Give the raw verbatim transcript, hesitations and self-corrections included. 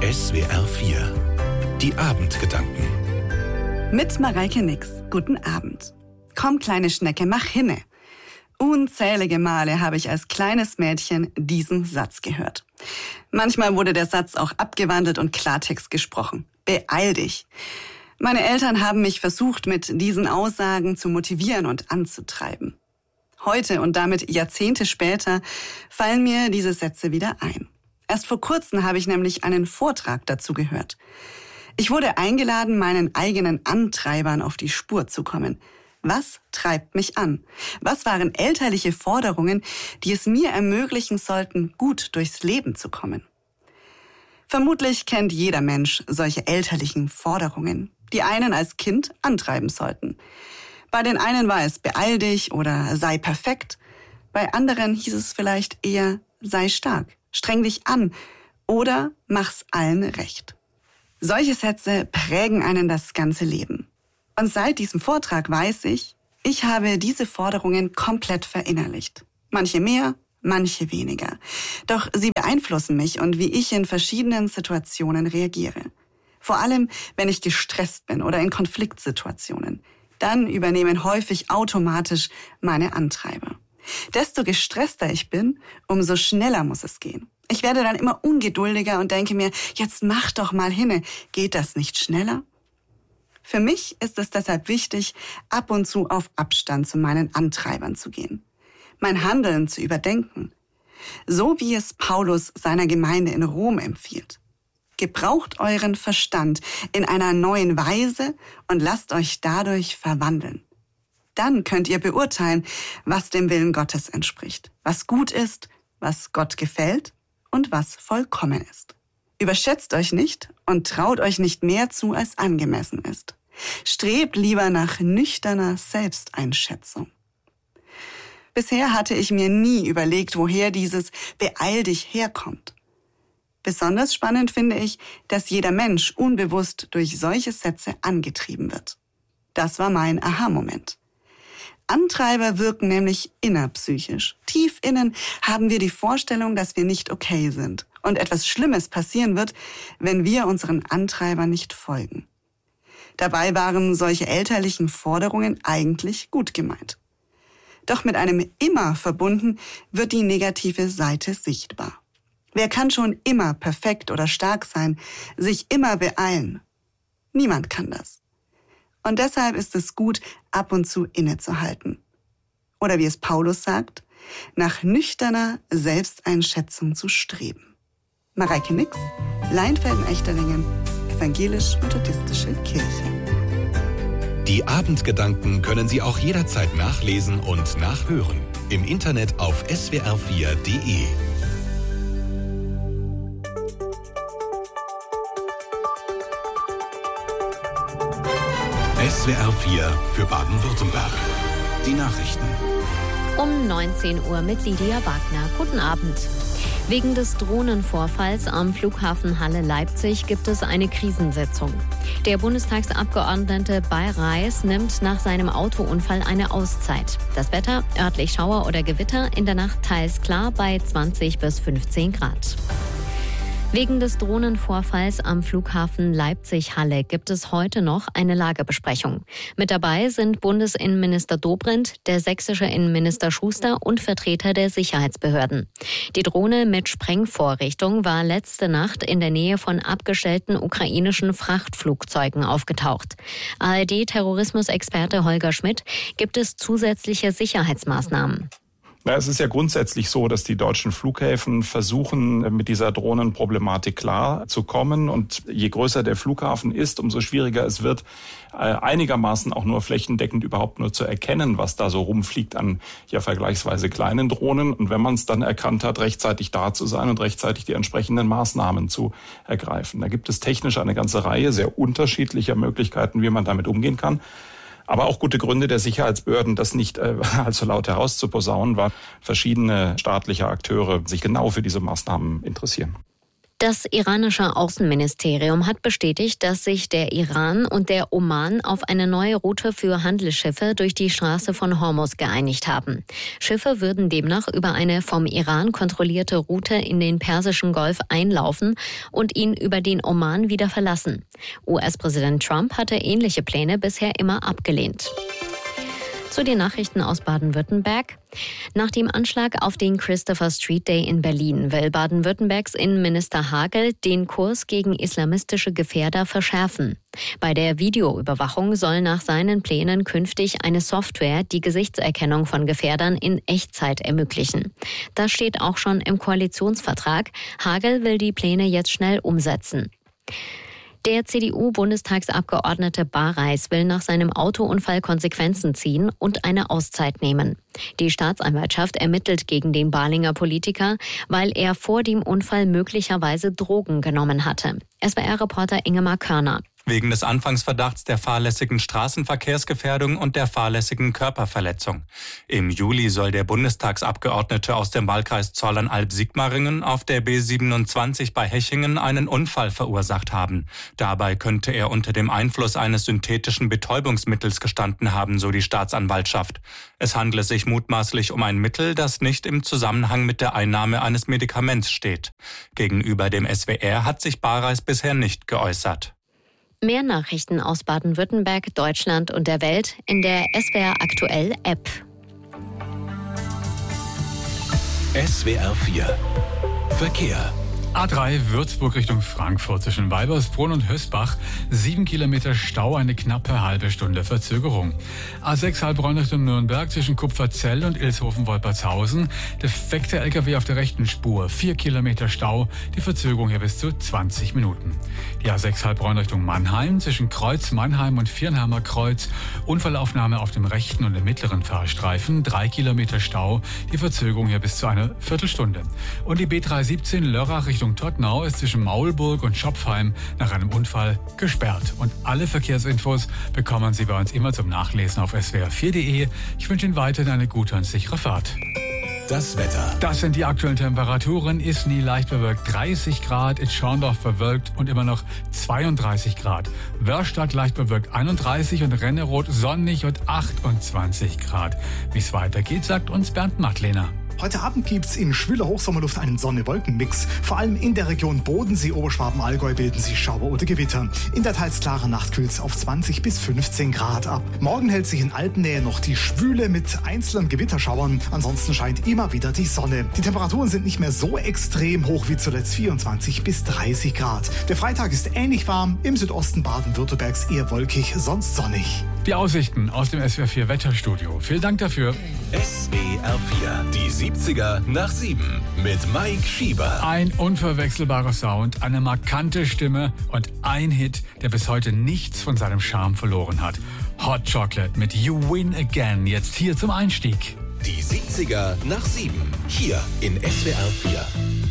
S W R vier. Die Abendgedanken. Mit Mareike Nix. Guten Abend. Komm, kleine Schnecke, mach hinne. Unzählige Male habe ich als kleines Mädchen diesen Satz gehört. Manchmal wurde der Satz auch abgewandelt und Klartext gesprochen. Beeil dich. Meine Eltern haben mich versucht, mit diesen Aussagen zu motivieren und anzutreiben. Heute und damit Jahrzehnte später fallen mir diese Sätze wieder ein. Erst vor kurzem habe ich nämlich einen Vortrag dazu gehört. Ich wurde eingeladen, meinen eigenen Antreibern auf die Spur zu kommen. Was treibt mich an? Was waren elterliche Forderungen, die es mir ermöglichen sollten, gut durchs Leben zu kommen? Vermutlich kennt jeder Mensch solche elterlichen Forderungen, die einen als Kind antreiben sollten. Bei den einen war es beeil dich oder sei perfekt. Bei anderen hieß es vielleicht eher sei stark, streng dich an oder mach's allen recht. Solche Sätze prägen einen das ganze Leben. Und seit diesem Vortrag weiß ich, ich habe diese Forderungen komplett verinnerlicht. Manche mehr, manche weniger. Doch sie beeinflussen mich und wie ich in verschiedenen Situationen reagiere. Vor allem, wenn ich gestresst bin oder in Konfliktsituationen. Dann übernehmen häufig automatisch meine Antreiber. Desto gestresster ich bin, umso schneller muss es gehen. Ich werde dann immer ungeduldiger und denke mir, jetzt mach doch mal hinne. Geht das nicht schneller? Für mich ist es deshalb wichtig, ab und zu auf Abstand zu meinen Antreibern zu gehen. Mein Handeln zu überdenken. So wie es Paulus seiner Gemeinde in Rom empfiehlt. Gebraucht euren Verstand in einer neuen Weise und lasst euch dadurch verwandeln. Dann könnt ihr beurteilen, was dem Willen Gottes entspricht, was gut ist, was Gott gefällt und was vollkommen ist. Überschätzt euch nicht und traut euch nicht mehr zu, als angemessen ist. Strebt lieber nach nüchterner Selbsteinschätzung. Bisher hatte ich mir nie überlegt, woher dieses Beeil dich herkommt. Besonders spannend finde ich, dass jeder Mensch unbewusst durch solche Sätze angetrieben wird. Das war mein Aha-Moment. Antreiber wirken nämlich innerpsychisch. Tief innen haben wir die Vorstellung, dass wir nicht okay sind und etwas Schlimmes passieren wird, wenn wir unseren Antreibern nicht folgen. Dabei waren solche elterlichen Forderungen eigentlich gut gemeint. Doch mit einem Immer verbunden wird die negative Seite sichtbar. Wer kann schon immer perfekt oder stark sein, sich immer beeilen? Niemand kann das. Und deshalb ist es gut, ab und zu innezuhalten. Oder wie es Paulus sagt, nach nüchterner Selbsteinschätzung zu streben. Mareike Nix, Leinfelden-Echterlingen, Evangelisch-Methodistische Kirche. Die Abendgedanken können Sie auch jederzeit nachlesen und nachhören. Im Internet auf S W R vier Punkt de. S W R vier für Baden-Württemberg. Die Nachrichten. Um neunzehn Uhr mit Lydia Wagner. Guten Abend. Wegen des Drohnenvorfalls am Flughafen Halle-Leipzig gibt es eine Krisensitzung. Der Bundestagsabgeordnete Beireis nimmt nach seinem Autounfall eine Auszeit. Das Wetter, örtlich Schauer oder Gewitter, in der Nacht teils klar bei zwanzig bis fünfzehn Grad. Wegen des Drohnenvorfalls am Flughafen Leipzig-Halle gibt es heute noch eine Lagebesprechung. Mit dabei sind Bundesinnenminister Dobrindt, der sächsische Innenminister Schuster und Vertreter der Sicherheitsbehörden. Die Drohne mit Sprengvorrichtung war letzte Nacht in der Nähe von abgestellten ukrainischen Frachtflugzeugen aufgetaucht. A R D-Terrorismusexperte Holger Schmidt, gibt es zusätzliche Sicherheitsmaßnahmen? Na, es ist ja grundsätzlich so, dass die deutschen Flughäfen versuchen, mit dieser Drohnenproblematik klar zu kommen. Und je größer der Flughafen ist, umso schwieriger es wird, einigermaßen auch nur flächendeckend überhaupt nur zu erkennen, was da so rumfliegt an ja vergleichsweise kleinen Drohnen. Und wenn man es dann erkannt hat, rechtzeitig da zu sein und rechtzeitig die entsprechenden Maßnahmen zu ergreifen. Da gibt es technisch eine ganze Reihe sehr unterschiedlicher Möglichkeiten, wie man damit umgehen kann. Aber auch gute Gründe der Sicherheitsbehörden, das nicht äh, allzu laut herauszuposaunen, weil verschiedene staatliche Akteure sich genau für diese Maßnahmen interessieren. Das iranische Außenministerium hat bestätigt, dass sich der Iran und der Oman auf eine neue Route für Handelsschiffe durch die Straße von Hormuz geeinigt haben. Schiffe würden demnach über eine vom Iran kontrollierte Route in den Persischen Golf einlaufen und ihn über den Oman wieder verlassen. U S-Präsident Trump hatte ähnliche Pläne bisher immer abgelehnt. Zu den Nachrichten aus Baden-Württemberg. Nach dem Anschlag auf den Christopher Street Day in Berlin will Baden-Württembergs Innenminister Hagel den Kurs gegen islamistische Gefährder verschärfen. Bei der Videoüberwachung soll nach seinen Plänen künftig eine Software die Gesichtserkennung von Gefährdern in Echtzeit ermöglichen. Das steht auch schon im Koalitionsvertrag. Hagel will die Pläne jetzt schnell umsetzen. Der C D U-Bundestagsabgeordnete Bareis will nach seinem Autounfall Konsequenzen ziehen und eine Auszeit nehmen. Die Staatsanwaltschaft ermittelt gegen den Balinger Politiker, weil er vor dem Unfall möglicherweise Drogen genommen hatte. S W R-Reporter Ingemar Körner. Wegen des Anfangsverdachts der fahrlässigen Straßenverkehrsgefährdung und der fahrlässigen Körperverletzung. Im Juli soll der Bundestagsabgeordnete aus dem Wahlkreis Zollernalb-Sigmaringen auf der B siebenundzwanzig bei Hechingen einen Unfall verursacht haben. Dabei könnte er unter dem Einfluss eines synthetischen Betäubungsmittels gestanden haben, so die Staatsanwaltschaft. Es handle sich mutmaßlich um ein Mittel, das nicht im Zusammenhang mit der Einnahme eines Medikaments steht. Gegenüber dem S W R hat sich Bareis bisher nicht geäußert. Mehr Nachrichten aus Baden-Württemberg, Deutschland und der Welt in der S W R Aktuell App. S W R vier Verkehr. A drei Würzburg Richtung Frankfurt zwischen Weibersbrunn und Hösbach. Sieben Kilometer Stau, eine knappe halbe Stunde Verzögerung. A sechs Heilbronn Richtung Nürnberg zwischen Kupferzell und Ilshofen-Wolpertshausen. Defekter L K W auf der rechten Spur. Vier Kilometer Stau, die Verzögerung hier bis zu zwanzig Minuten. Die A sechs Heilbronn Richtung Mannheim zwischen Kreuz Mannheim und Viernheimer Kreuz. Unfallaufnahme auf dem rechten und dem mittleren Fahrstreifen. Drei Kilometer Stau, die Verzögerung hier bis zu einer Viertelstunde. Und die B drei siebzehn Lörrach Richtung Todtnau ist zwischen Maulburg und Schopfheim nach einem Unfall gesperrt. Und alle Verkehrsinfos bekommen Sie bei uns immer zum Nachlesen auf S W R vier Punkt de. Ich wünsche Ihnen weiterhin eine gute und sichere Fahrt. Das Wetter. Das sind die aktuellen Temperaturen. Isny leicht bewölkt dreißig Grad, in Schorndorf bewölkt und immer noch zweiunddreißig Grad. Wörstadt leicht bewölkt einunddreißig und Renneroth sonnig und achtundzwanzig Grad. Wie es weitergeht, sagt uns Bernd Mattlehner. Heute Abend gibt's in schwüler Hochsommerluft einen Sonne-Wolken-Mix. Vor allem in der Region Bodensee, Oberschwaben-Allgäu bilden sich Schauer oder Gewitter. In der teils klaren Nacht kühlt's auf zwanzig bis fünfzehn Grad ab. Morgen hält sich in Alpennähe noch die Schwüle mit einzelnen Gewitterschauern. Ansonsten scheint immer wieder die Sonne. Die Temperaturen sind nicht mehr so extrem hoch wie zuletzt, vierundzwanzig bis dreißig Grad. Der Freitag ist ähnlich warm, im Südosten Baden-Württembergs eher wolkig, sonst sonnig. Die Aussichten aus dem S W R vier Wetterstudio. Vielen Dank dafür. S W R vier, die siebziger nach sieben mit Mike Schieber. Ein unverwechselbarer Sound, eine markante Stimme und ein Hit, der bis heute nichts von seinem Charme verloren hat. Hot Chocolate mit You Win Again, jetzt hier zum Einstieg. Die siebziger nach sieben, hier in S W R vier.